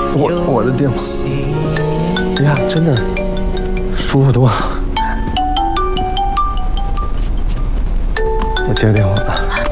我的电话，哎呀，真的舒服多了。我接个电话。